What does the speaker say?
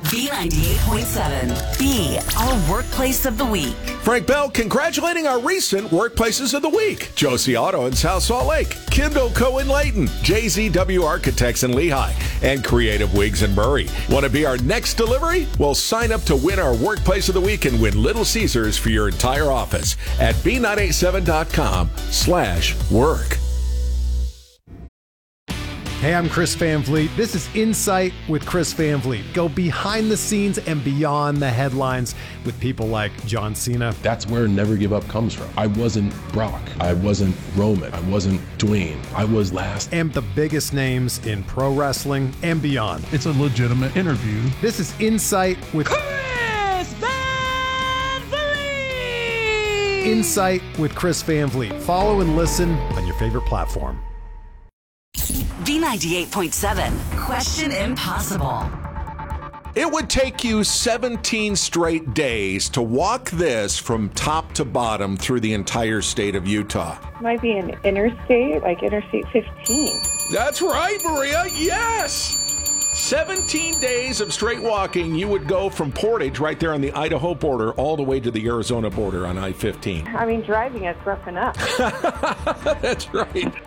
B98.7. Be our workplace of the week. Frank Bell congratulating our recent Workplaces of the Week. Josie Auto in South Salt Lake, Kindle Co. in Layton, JZW Architects in Lehigh, and Creative Wigs in Murray. Want to be our next delivery? Well, sign up to win our Workplace of the Week and win Little Caesars for your entire office at b987.com/work. Hey, I'm Chris Van Vliet. This is Insight with Chris Van Vliet. Go behind the scenes and beyond the headlines with people like John Cena. That's where Never Give Up comes from. I wasn't Brock. I wasn't Roman. I wasn't Dwayne. I was last. And the biggest names in pro wrestling and beyond. It's a legitimate interview. This is Insight with Chris Van Vliet. Insight with Chris Van Vliet. Follow and listen on your favorite platform. B98.7. Question Impossible. It would take you 17 straight days to walk this from top to bottom through the entire state of Utah. Might be an interstate, like Interstate 15. That's right, Maria. Yes! 17 days of straight walking, you would go from Portage, right there on the Idaho border, all the way to the Arizona border on I-15. I mean, driving it's rough enough. That's right.